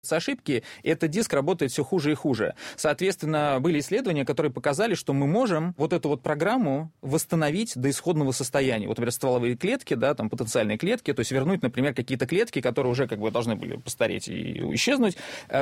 ошибки, этот диск работает все хуже и хуже. Соответственно, были исследования, которые показали, что мы можем вот эту вот программу восстановить до исходного состояния. Вот, например, стволовые клетки, да, там потенциальные клетки, то есть вернуть, например, какие-то клетки, которые уже как бы должны были постареть и исчезнуть,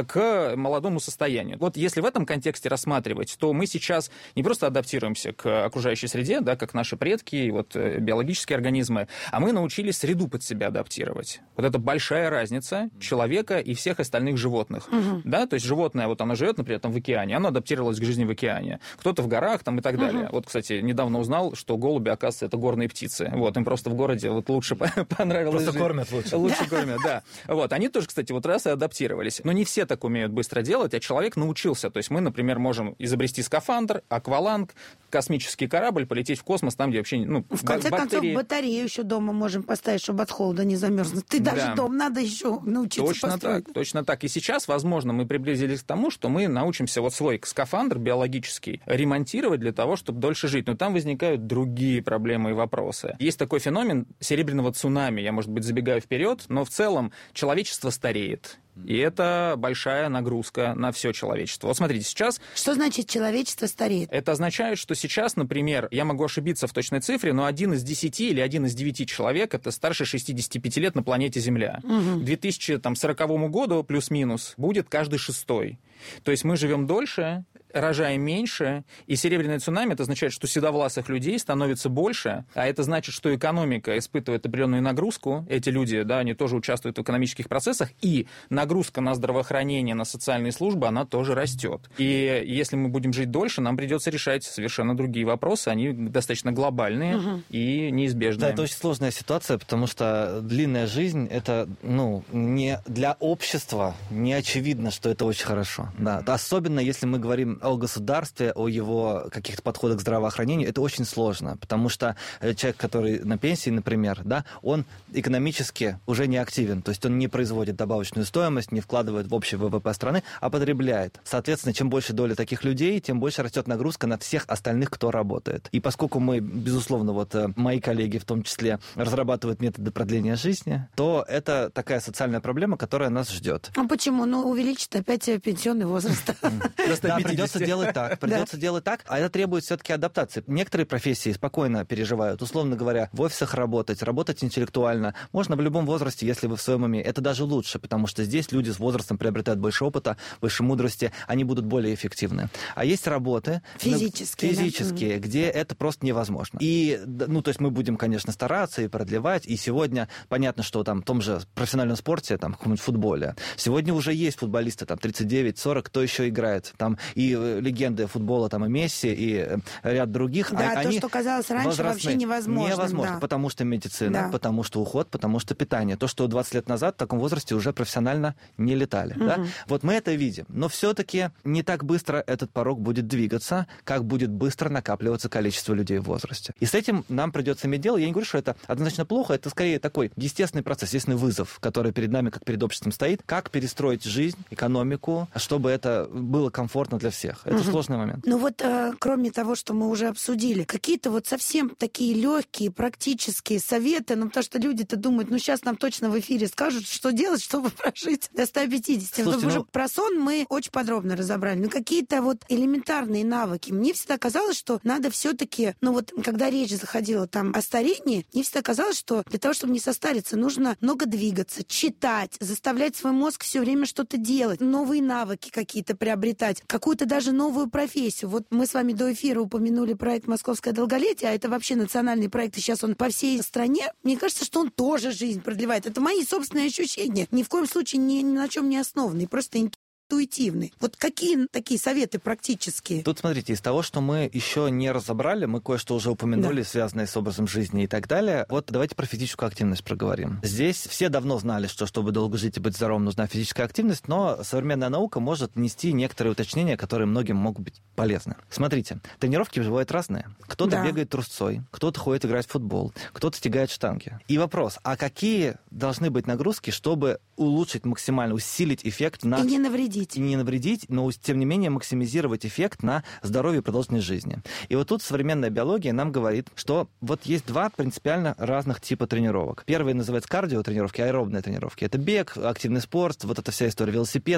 к молодому состоянию. Вот если в этом контексте рассматривать, то мы сейчас не просто адаптируемся к окружающей среде, да, как наши предки, вот, биологические организмы, а мы научились среду под себя адаптировать. Вот это большая разница человека и всех остальных животных. Да, то есть животное, вот оно живет, например, там в океане, оно адаптировалось к жизни в океане. Кто-то в горах там и так далее. Вот, кстати, недавно узнал, что голуби, оказывается, это горные птицы. Вот, им просто в городе вот лучше понравилось. Просто кормят лучше. Лучше кормят, да. Вот, они тоже, кстати, вот раз и адаптировались. Но не все так умеют быстро делать, а человек научился. То есть мы, например, можем изобрести скафандр, акваланг, космический корабль, полететь в космос, там, где вообще, ну, в конце концов, батарею еще дома можем поставить, чтобы от холода не замерзнуть. Ты даже дом надо еще научиться построить. Точно так. И сейчас, возможно, мы приблизились к тому, что мы научимся вот свой скафандр биологический ремонтировать для того, чтобы дольше жить. Но там возникают другие проблемы и вопросы. Есть такой феномен серебряного цунами. Я, может быть, забегаю вперед, но в целом человечество стареет. И это большая нагрузка на все человечество. Вот смотрите, сейчас... Что значит человечество стареет? Это означает, что сейчас, например, я могу ошибиться в точной цифре, но 1 из 10 или 1 из 9 человек это старше 65 лет на планете Земля. К 2040 году плюс-минус будет каждый 6-й. То есть мы живем дольше, рожаем меньше, и серебряное цунами это означает, что седовласых людей становится больше, а это значит, что экономика испытывает определенную нагрузку. Эти люди, да, они тоже участвуют в экономических процессах, и нагрузка на здравоохранение, на социальные службы, она тоже растет. И если мы будем жить дольше, нам придется решать совершенно другие вопросы, они достаточно глобальные и неизбежные. Да, это очень сложная ситуация, потому что длинная жизнь, это, ну, не для общества не очевидно, что это очень хорошо. Да. Особенно если мы говорим о государстве, о его каких-то подходах к здравоохранению, это очень сложно, потому что человек, который на пенсии, например, да, он экономически уже не активен, то есть он не производит добавочную стоимость, не вкладывает в общий ВВП страны, а потребляет. Соответственно, чем больше доля таких людей, тем больше растет нагрузка на всех остальных, кто работает. И поскольку мы, безусловно, вот мои коллеги в том числе разрабатывают методы продления жизни, то это такая социальная проблема, которая нас ждет. А почему? Ну, увеличит опять пенсионный возраст. Да, придется делать так, а это требует все-таки адаптации. Некоторые профессии спокойно переживают, условно говоря, в офисах работать интеллектуально. Можно в любом возрасте, если вы в своем уме. Это даже лучше, потому что здесь люди с возрастом приобретают больше опыта, больше мудрости, они будут более эффективны. А есть работы физические, где это просто невозможно. И, ну, то есть мы будем, конечно, стараться и продлевать, и сегодня понятно, что там в том же профессиональном спорте, там, в каком-нибудь футболе, сегодня уже есть футболисты, там, 39-40, кто еще играет, там, и легенды футбола, там, и Месси, и ряд других. Да, они то, что казалось раньше, вообще невозможно. Невозможно, да. Потому что медицина, потому что уход, потому что питание. То, что 20 лет назад в таком возрасте уже профессионально не летали. Да? Вот мы это видим. Но все-таки не так быстро этот порог будет двигаться, как будет быстро накапливаться количество людей в возрасте. И с этим нам придется иметь дело. Я не говорю, что это однозначно плохо, это скорее такой естественный процесс, естественный вызов, который перед нами, как перед обществом стоит. Как перестроить жизнь, экономику, чтобы это было комфортно для всех. Это сложный момент. Ну вот, кроме того, что мы уже обсудили, какие-то вот совсем такие легкие, практические советы, ну потому что люди-то думают, ну сейчас нам точно в эфире скажут, что делать, чтобы прожить до 150. Слушайте, уже про сон мы очень подробно разобрали. Ну какие-то вот элементарные навыки. Мне всегда казалось, что надо все-таки, ну вот когда речь заходила там о старении, мне всегда казалось, что для того, чтобы не состариться, нужно много двигаться, читать, заставлять свой мозг все время что-то делать, новые навыки какие-то приобретать, какую-то даже новую профессию. Вот мы с вами до эфира упомянули проект «Московское долголетие», а это вообще национальный проект, и сейчас он по всей стране. Мне кажется, что он тоже жизнь продлевает. Это мои собственные ощущения. Ни в коем случае ни на чем не основанные, просто интуитивный. Вот какие такие советы практические? Тут, смотрите, из того, что мы еще не разобрали, мы кое-что уже упомянули, связанное с образом жизни и так далее. Вот давайте про физическую активность проговорим. Здесь все давно знали, что чтобы долго жить и быть здоровым, нужна физическая активность, но современная наука может нести некоторые уточнения, которые многим могут быть полезны. Смотрите, тренировки бывают разные. Кто-то бегает трусцой, кто-то ходит играть в футбол, кто-то тягает штанги. И вопрос, а какие должны быть нагрузки, чтобы улучшить максимально, усилить эффект на... И не навредить. И не навредить, но, тем не менее, максимизировать эффект на здоровье и продолжительность жизни. И вот тут современная биология нам говорит, что вот есть два принципиально разных типа тренировок. Первый называется кардиотренировки, аэробные тренировки. Это бег, активный спорт, вот эта вся история, велосипед,